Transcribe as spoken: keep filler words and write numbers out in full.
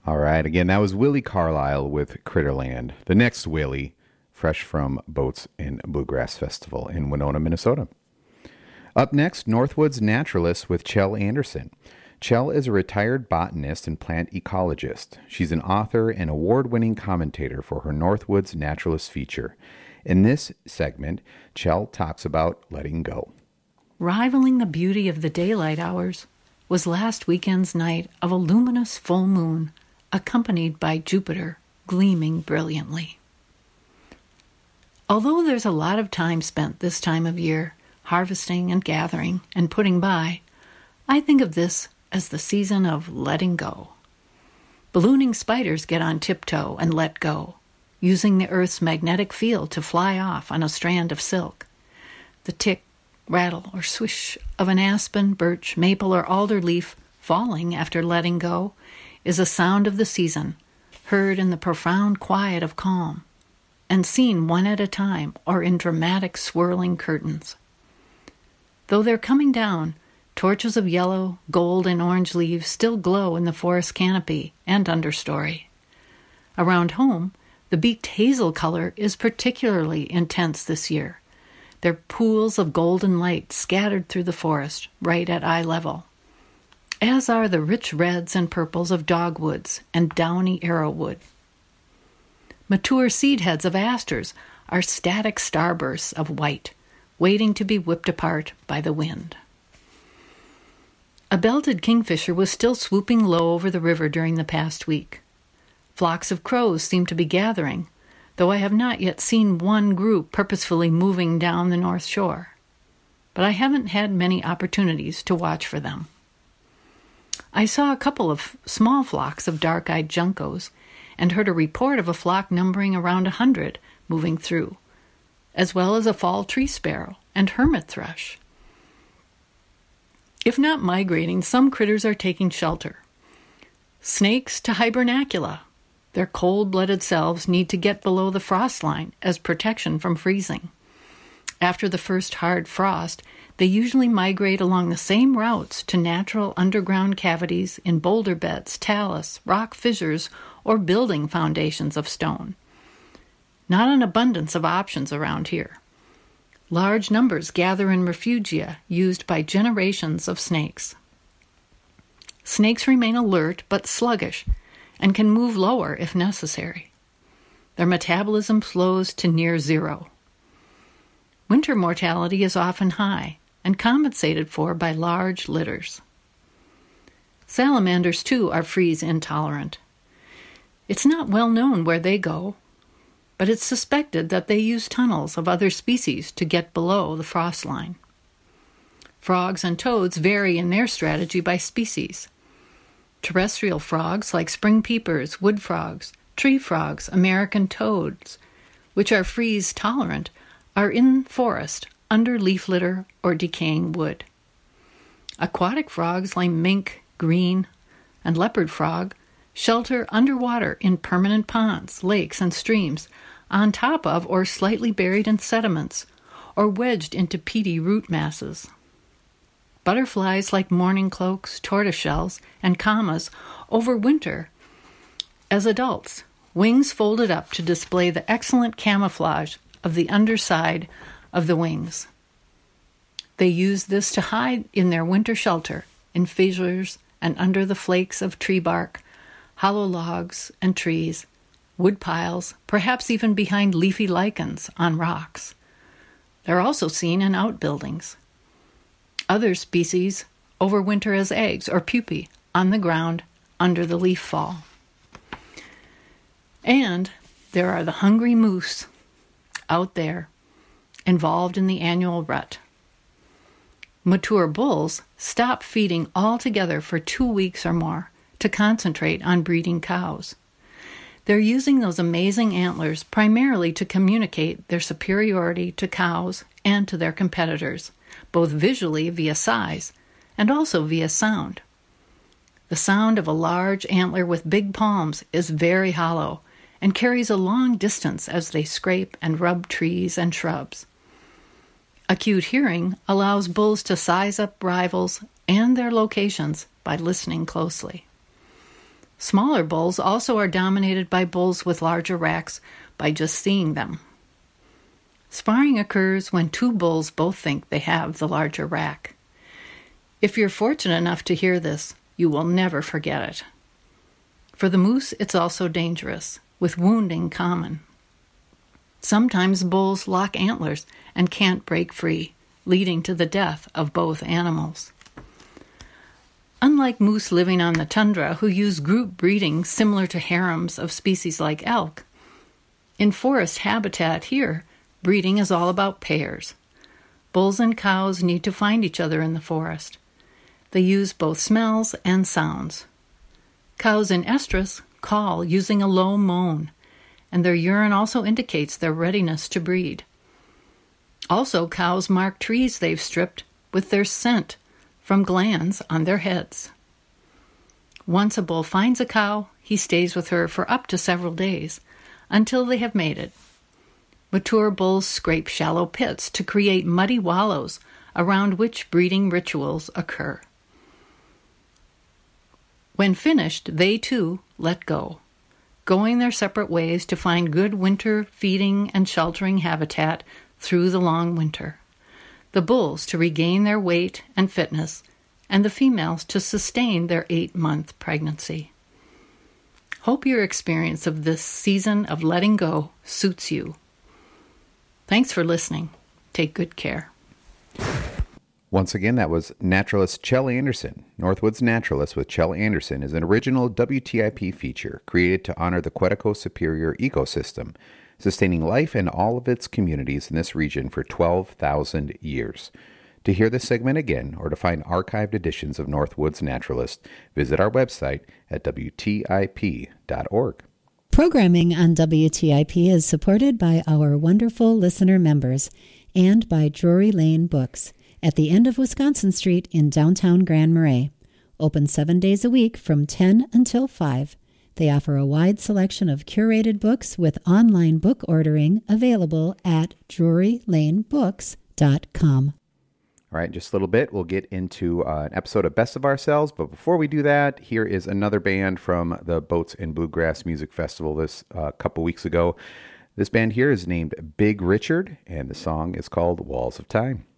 All right, again, that was Willie Carlisle with Critterland. The next Willie, fresh from Boats and Bluegrass Festival in Winona, Minnesota. Up next, Northwoods Naturalist with Chell Anderson. Chell is a retired botanist and plant ecologist. She's an author and award-winning commentator for her Northwoods Naturalist feature. In this segment, Chell talks about letting go. Rivaling the beauty of the daylight hours was last weekend's night of a luminous full moon, accompanied by Jupiter gleaming brilliantly. Although there's a lot of time spent this time of year harvesting and gathering and putting by, I think of this as the season of letting go. Ballooning spiders get on tiptoe and let go, using the Earth's magnetic field to fly off on a strand of silk. The tick, rattle, or swish of an aspen, birch, maple, or alder leaf falling after letting go is a sound of the season, heard in the profound quiet of calm, and seen one at a time or in dramatic swirling curtains. Though they're coming down, torches of yellow, gold, and orange leaves still glow in the forest canopy and understory. Around home, the beaked hazel color is particularly intense this year. There are pools of golden light scattered through the forest, right at eye level, as are the rich reds and purples of dogwoods and downy arrowwood. Mature seed heads of asters are static starbursts of white, waiting to be whipped apart by the wind. A belted kingfisher was still swooping low over the river during the past week. Flocks of crows seem to be gathering, though I have not yet seen one group purposefully moving down the north shore. But I haven't had many opportunities to watch for them. I saw a couple of small flocks of dark-eyed juncos and heard a report of a flock numbering around a hundred moving through, as well as a fall tree sparrow and hermit thrush. If not migrating, some critters are taking shelter. Snakes to hibernacula. Their cold-blooded selves need to get below the frost line as protection from freezing. After the first hard frost, they usually migrate along the same routes to natural underground cavities in boulder beds, talus, rock fissures, or building foundations of stone. Not an abundance of options around here. Large numbers gather in refugia used by generations of snakes. Snakes remain alert but sluggish and can move lower if necessary. Their metabolism slows to near zero. Winter mortality is often high and compensated for by large litters. Salamanders, too, are freeze intolerant. It's not well known where they go, but it's suspected that they use tunnels of other species to get below the frost line. Frogs and toads vary in their strategy by species. Terrestrial frogs like spring peepers, wood frogs, tree frogs, American toads, which are freeze tolerant, are in forest under leaf litter or decaying wood. Aquatic frogs like mink, green, and leopard frog shelter underwater in permanent ponds, lakes, and streams, on top of or slightly buried in sediments, or wedged into peaty root masses. Butterflies like mourning cloaks, tortoiseshells, and commas overwinter as adults, wings folded up to display the excellent camouflage of the underside of the wings. They use this to hide in their winter shelter, in fissures and under the flakes of tree bark, hollow logs and trees, wood piles, perhaps even behind leafy lichens on rocks. They're also seen in outbuildings. Other species overwinter as eggs or pupae on the ground under the leaf fall. And there are the hungry moose out there, involved in the annual rut. Mature bulls stop feeding altogether for two weeks or more to concentrate on breeding cows. They're using those amazing antlers primarily to communicate their superiority to cows and to their competitors, both visually via size and also via sound. The sound of a large antler with big palms is very hollow and carries a long distance as they scrape and rub trees and shrubs. Acute hearing allows bulls to size up rivals and their locations by listening closely. Smaller bulls also are dominated by bulls with larger racks by just seeing them. Sparring occurs when two bulls both think they have the larger rack. If you're fortunate enough to hear this, you will never forget it. For the moose, it's also dangerous, with wounding common. Sometimes bulls lock antlers and can't break free, leading to the death of both animals. Unlike moose living on the tundra who use group breeding similar to harems of species like elk, in forest habitat here, breeding is all about pairs. Bulls and cows need to find each other in the forest. They use both smells and sounds. Cows in estrus call using a low moan, and their urine also indicates their readiness to breed. Also, cows mark trees they've stripped with their scent from glands on their heads. Once a bull finds a cow, he stays with her for up to several days, until they have mated. Mature bulls scrape shallow pits to create muddy wallows around which breeding rituals occur. When finished, they too let go, going their separate ways to find good winter feeding and sheltering habitat through the long winter. The bulls to regain their weight and fitness, and the females to sustain their eight-month pregnancy. Hope your experience of this season of letting go suits you. Thanks for listening. Take good care. Once again, that was naturalist Chell Anderson. Northwoods Naturalist with Chell Anderson is an original W T I P feature created to honor the Quetico Superior ecosystem, sustaining life in all of its communities in this region for twelve thousand years. To hear this segment again or to find archived editions of Northwoods Naturalist, visit our website at W T I P dot org. Programming on W T I P is supported by our wonderful listener members and by Drury Lane Books at the end of Wisconsin Street in downtown Grand Marais. Open seven days a week from ten until five. They offer a wide selection of curated books with online book ordering available at drury lane books dot com. All right, just a little bit. We'll get into uh, an episode of Best of Ourselves. But before we do that, here is another band from the Boats and Bluegrass Music Festival this uh, couple weeks ago. This band here is named Big Richard, and the song is called Walls of Time.